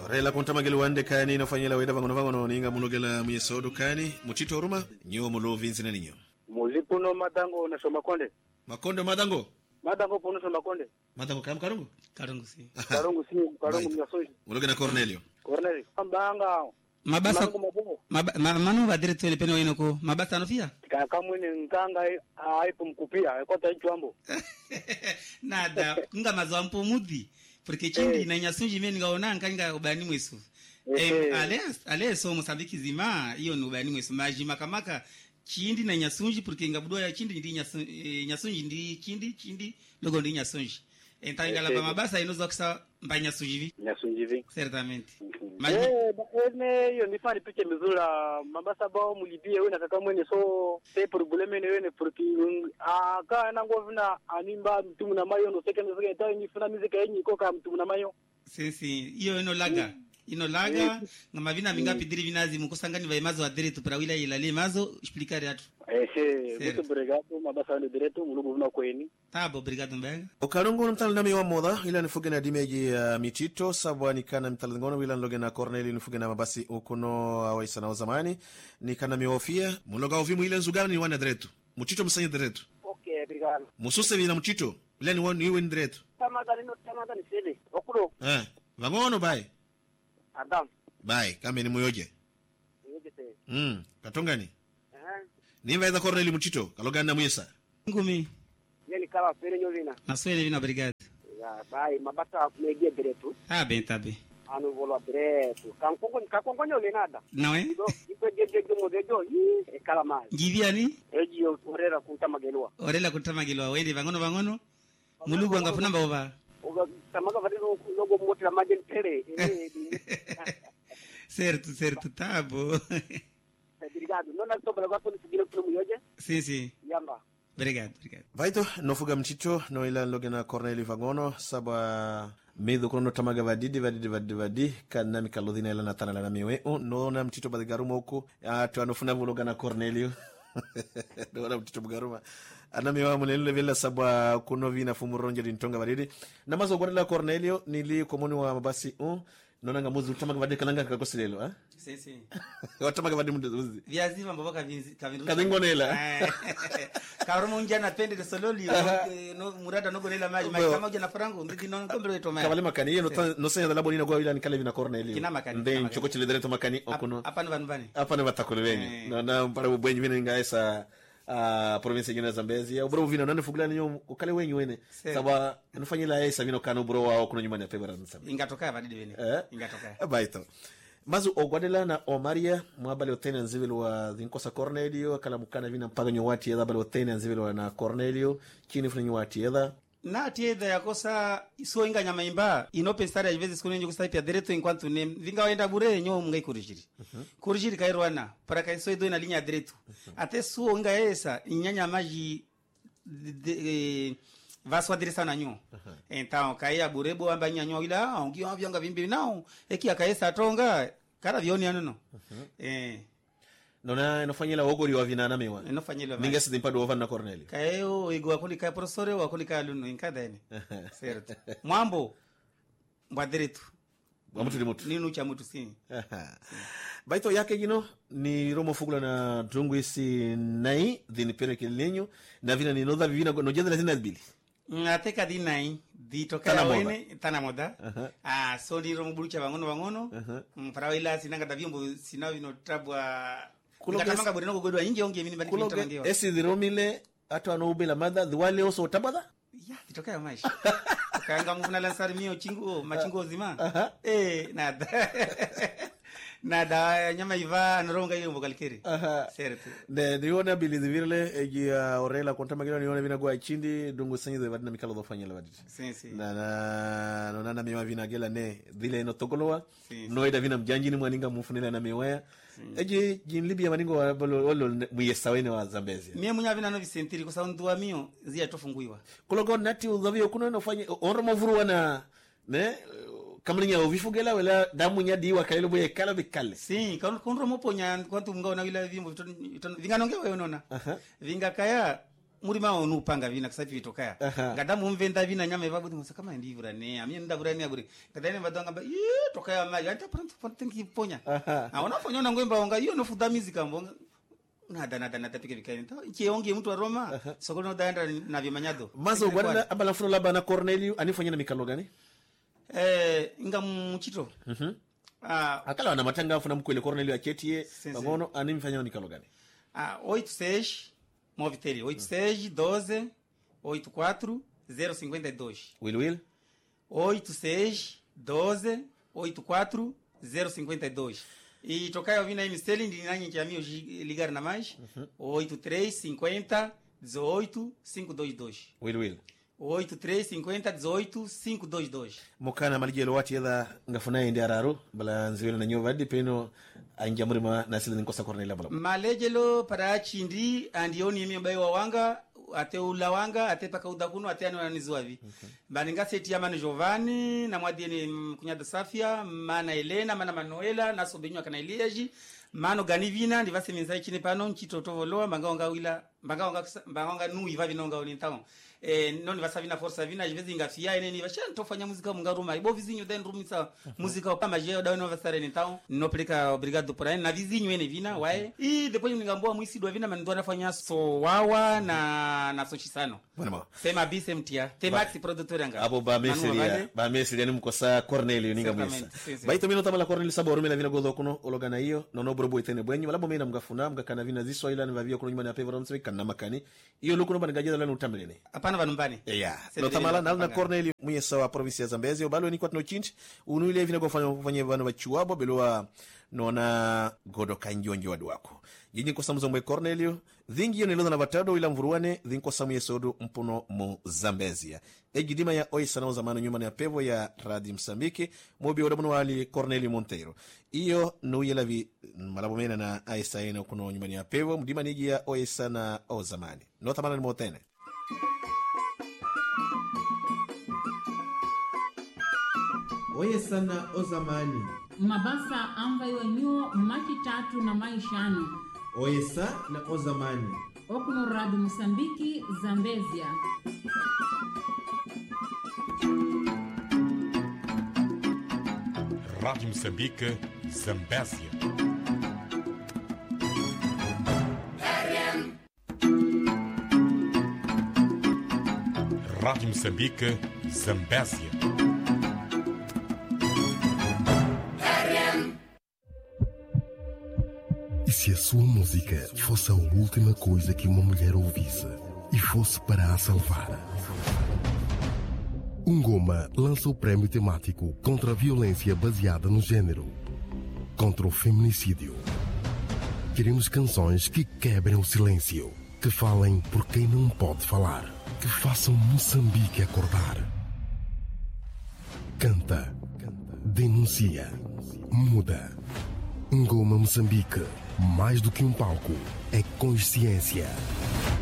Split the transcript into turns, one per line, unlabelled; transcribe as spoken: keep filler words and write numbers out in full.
Orela kontamagele wande kani inafanyela weda vangono vangono ninga munogela myesodo kani muchito horuma nyo mulo vinzi na ninyo.
Mulipuno madango na somakonde.
Makonde madango.
Madango puno somakonde.
Madango kam karungu.
Karungu si.
Karungu si karungu myasoji.
Mulogena Cornelio.
Cornelio. Ambanga.
Mabasa maba manu badire tole peno inoko mabasa nofia.
Kamwe ni nkanga aipo mkupia ekota ichwambo.
Nada nga mazampo mudi. Porque chindi na nyasunji mimi ngaona nkanga ubani mwesu. Eh ale ale so Mosambiki zima hiyo ni ubani mwesu majima kamaka chindi na nyasunji porque ngabudwa ya chindi ndi nyasunji nyasunji ndi chindi chindi logo ndi nyasunji. Entanga la mabasa inozo kisa mba nyasunji vi.
Nyasunji vi.
Certamente.
Eh ene hiyo ni fani piche mizula mabasa bao mulibie wewe na kaka mwene so te probleme ne wewe porque aka na ngovina animba mtumu na mayo no second second ta ni funa muzika yenyi koka mtumu na mayo.
Si si hiyo ino laga. Ino laga ngama vina mingapi diri vinazi mukosangani vai mazo adere tu prawila ilale mazo explicare atu.
Eh eh muito obrigado mabasa no direto mulugo vina kweni.
Tá bom, obrigado mbenga.
Okarungu mtala nami wa moda ila nifuge na dimeji uh, mitito sabu nikana mtala ngono ila nloge na Corneli nifuge na mabasi ukuno awaisa na zamani nikana miofia muloga ovimu ile nzugana ni wana direto mutito msanye direto.
Okay, obrigado.
Mususe vina mutito ile ni wani iwe direto.
Tamada no tamada ni sele. Okulo.
Eh, vangono bai.
Adam.
Bai, kama ni muyoje.
Muyoje te.
Mm, katongani.
Eh.
Ni vaida Corneli mutito kaloga na muyesa.
Ngumi.
Yeni kala fere nyovina.
Naswele vina obrigado.
Ya, bai mabata mege direto.
Ah bem, tá bem.
Anu volo direto. Kankongo kakongo le nada.
Não é?
Ipe gege gege modejo yi e kala mai.
Giviani?
Eji orera kuntamagelwa.
Orela kuntamagelwa wende vangono vangono. Mulugu anga funamba ova.
Oga tamaga vadino logo motla magen tere.
Certo, certo, tá bom.
Obrigado. Não nasce sobre agora quando seguir o muyoje?
Sim, sim.
Yamba.
Obrigado, obrigado.
Vaito nofuga mtito no ila nloge na Corneli vangono saba medo kono tamaga vadidi vadidi vadidi vadidi kana mikalodhina ila natana la miwe o no na mtito badigaruma huko atu anofuna vuloga na Cornelio no na mtito bugaruma ana miwa mulele vela saba kuno vina fumuronje dintonga vadidi na mazo gwanela Cornelio nili komoni wa mabasi o nona ngamuzi tamaga vadidi kalanga kakosilelo ha
Sim, sim.
Watamaga vadidi mduzi
viazi mambo kavinzi kavindu
kadingonela
Karoma unjana pende de sololi no murada no gonela maji maji kama unjana farangu ndiki no kombe to maji
kabale makani yeno no senya dala bonina gwa ila nikale vina Cornelio
kina makani
nde choko chile direto makani okuno
apana vanvani
apana vatakole venye na na mpara bwenyi vina ngaesa a province nyingine Zambezi ya ubro vina nane fugula nyo ukale wenyu wene saba nufanyila esa vino kana ubro wao kuno nyuma ya pebara nsaba
ingatoka vadidi vene
eh?
ingatoka
baito mazu ogwadela na Omaria mwabale otene nzivilo wa dhinkosa Cornelio kala mukana vina mpaga nyowati edha bale otene nzivilo na Cornelio chini funa nyowati edha
na tiedha yakosa iso inga nyama imba inope stari ajivezi siku nenjo kusa ipia direto inquanto ne vinga waenda bure nyo mungai kurijiri uh -huh. kurijiri kairwana para kaiso ido ina linha direto uh -huh. ate suo inga esa inyanya maji e, vaswa dirisa na nyo uh -huh. Então kaya burebo amba nyanyo ila ongi avyanga vimbi nao eki akaesa tonga kara vioni anono uh -huh. eh
nona inofanyila ogori wa vina namewa
inofanyila
ninga sidimpado over na Cornelio
kayo igo akoli ka professor wa akoli ka aluno inkada ene certo mwambo mbadiretu
wa mtu limutu
ninu cha mtu sini
baito yake gino ni romo fugula na drungu isi nai dhini pere kilenyo na vina ni nodha vina no jenda lazina bili
ateka di nai di toka wene tana moda uh -huh. ah so ni romo bulucha bangono bangono uh -huh. mpara ila sinanga davyombo sinavino trabwa kuloga buri no godwa inge onge mini bani
kuloga esi diromile ato anoubela madha dhwale oso tabada
ya ditoka ya maisha kaanga mfuna lansari mio chingo machingo zima uh -huh. eh nada nada nyama iva noronga hiyo mbokalikeri certo
de diona bilizivirle eji orela konta magino niona vina gwa chindi dungu sanyi de vadina mikalo do fanyela vaditi
sim sim
na na nona na miwa vina gela ne vile no tokolowa no ida vina mjanji ni mwaninga mfunela na miwaya eji jin libya maningo walo muyesa wene wa Zambezi
mie munya vina no visentiri kwa sababu ndwa mio zia tofunguiwa
kulogo nati udhavio kuno no fanye onro mavuru wana ne kamlinya ovifugela wala damu nya diwa kalelo boye kala bikale
si konro mopo nya kwantu mga na wila vimbo vinga nonge wewe nona vinga kaya murima onu panga vina kusafi vitokaya ngada mumvenda vina nyama evabu musa kama ndivura ne amye ndavura ne abure ngada ne vadanga ba ye tokaya maji anta pranto pantenki ponya aona ponya na ngwemba onga iyo no fuda music ambonga nada nada nada pike bikaini to chionge mtu wa Roma sokolo ndaenda na vimanyado
mazo gwana abala funo laba na Cornelio anifanya na mikalo gani
eh inga mchito
mhm ah akala wana matanga afuna mkwele Cornelio achetie bagono animfanya na mikalo gani
ah oito seis Moviteri, oito seis, doze, oito quatro, zero cinquenta e dois.
Will Will?
oito seis, doze, oito quatro, zero cinquenta e dois. E tocar ouvindo aí Misteli, de nanha que a mim ligar na mais, oito três cinquenta, dezoito, cinco dois dois.
Will Will?
oito três cinquenta, dezoito, cinco dois dois.
Mokana malijelo wati yada ngafuna indi araru, bala nziwele na nyova di peno aingia murima nasili nikosa Cornelia bala.
Malejelo para chindi andioni yemi mbaye wawanga, ate ulawanga, ate paka udakuno, ate anu wanizuavi. Okay. Baninga seti ya manu Giovanni, na mwadieni kunyada Safia, mana Elena, mana Manuela, naso benyo akana Ilieji, mano Ganivina, ndivase minzai chine pano, nchito tovoloa, mbanga onga wila, mbanga onga, mbanga onga nui vavi nonga unintao. Eh noni vasavina força vina às vezes engafia e nem vasha ntofanya música mungaruma ibo vizinho den rumisa música kama je da nova sare então no plica obrigado por aí na vizinho ene vina wae e depois ningamboa muisi do vina mandou nafanya so wawa na na sochisano
bueno
sema bisemtia te maxi produtor anga
abo ba meseria ba meseria ni mkosa Cornelio ninga mwisa baito mino tamala Cornelio sabo rumela vina godo kuno ologana hiyo no brobo itene bwenyu labo mena mgafuna mgakana vina ziso ila ni vavio kuno nyuma na pevra msebe kana makani hiyo lukuno bangaje la nutamlene
hapana vanumbani
yeah no tamala na na Cornelio mwenye sawa province ya Zambezi obalo ni kwa no chinchi unuile vina kufanya kufanya vana bachuabo belwa nona godo kanjonjo wadwako yinyi kwa samuzo mwe Cornelio dhingi yone na batado ila mvuruane dhinko samu yesodo mpuno mu Zambezia ejidima ya oisa na zamano nyuma ya pevo ya Radio Msambiki mobi odabuno wali Cornelio Monteiro iyo nuye vi malabomena na aisa ene kuno nyuma ya pevo mdima niji ya oisa na o zamani no tamana ni motene
oisa na o zamani
mabasa ambayo nyuo maki tatu na maishano
oisa na o zamani
okuno Radio Msambiki Zambezia
Radio Moçambique, Zambésia. Rádio Moçambique, Zambésia.
E se a sua música fosse a última coisa que uma mulher ouvisse e fosse para a salvar? Ungoma lança o prémio temático contra a violência baseada no género, contra o feminicídio. Queremos canções que quebrem o silêncio, que falem por quem não pode falar, que façam Moçambique acordar. Canta, denuncia, muda. Ungoma Moçambique, mais do que um palco, é consciência.